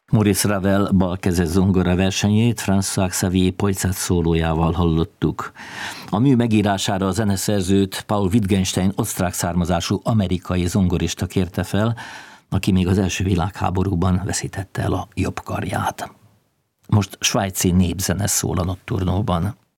Maurice Ravel balkezes zongora versenyét François Xavier Poinsett szólójával hallottuk. A mű megírására a zeneszerzőt Paul Wittgenstein osztrák származású amerikai zongorista kérte fel, aki még az első világháborúban veszítette el a jobb karját. Most svájci népzene szól a Nocturnóban.